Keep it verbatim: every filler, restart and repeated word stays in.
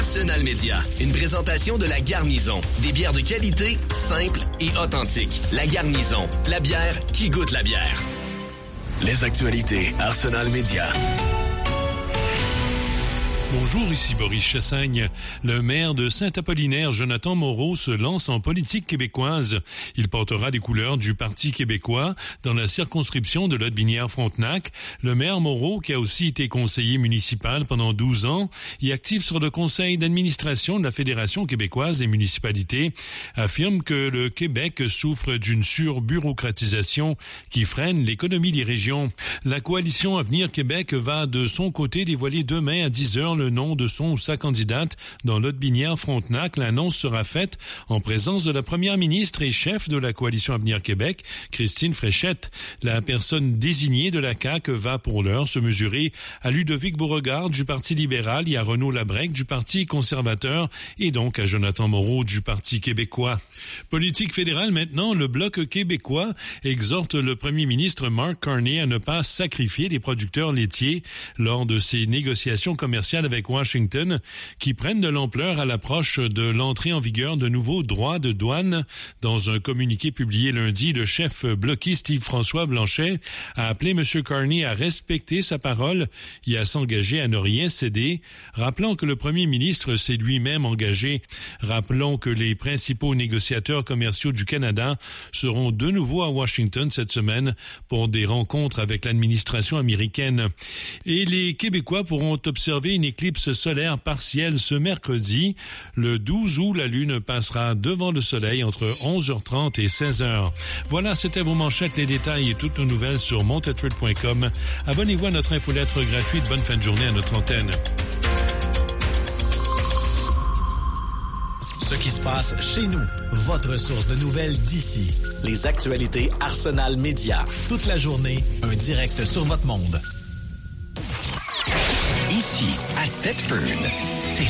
Arsenal Média, une présentation de La Garnison. Des bières de qualité, simples et authentiques. La Garnison, la bière qui goûte la bière. Les actualités Arsenal Média. Bonjour, ici Boris Chassagne. Le maire de Saint-Apollinaire, Jonathan Moreau, se lance en politique québécoise. Il portera les couleurs du Parti québécois dans la circonscription de Lotbinière-Frontenac. Le maire Moreau, qui a aussi été conseiller municipal pendant douze ans et actif sur le conseil d'administration de la Fédération québécoise des municipalités, affirme que le Québec souffre d'une surbureaucratisation qui freine l'économie des régions. La coalition Avenir Québec va de son côté dévoiler demain à dix heures le nom de son ou sa candidate dans Lotbinière-Frontenac. L'annonce sera faite en présence de la première ministre et chef de la coalition Avenir Québec, Christine Fréchette. La personne désignée de la C A Q va pour l'heure se mesurer à Ludovic Beauregard du Parti libéral et à Renaud Labrec du Parti conservateur et donc à Jonathan Moreau du Parti québécois. Politique fédérale maintenant, le Bloc québécois exhorte le premier ministre Mark Carney à ne pas sacrifier les producteurs laitiers lors de ses négociations commerciales avec Washington qui prennent de l'ampleur à l'approche de l'entrée en vigueur de nouveaux droits de douane. Dans un communiqué publié lundi, le chef bloquiste Yves-François Blanchet a appelé M. Carney à respecter sa parole et à s'engager à ne rien céder, rappelant que le premier ministre s'est lui-même engagé. Rappelons que les principaux négociateurs commerciaux du Canada seront de nouveau à Washington cette semaine pour des rencontres avec l'administration américaine. Et les Québécois pourront observer une éclipse solaire partielle ce mercredi. Le douze août, la Lune passera devant le Soleil entre onze heures trente et seize heures. Voilà, c'était vos manchettes, les détails et toutes nos nouvelles sur montetford point com. Abonnez-vous à notre infolettre gratuite. Bonne fin de journée à notre antenne. Ce qui se passe chez nous, votre source de nouvelles d'ici. Les actualités Arsenal Média. Toute la journée, un direct sur votre monde. Ici, à Thetford, c'est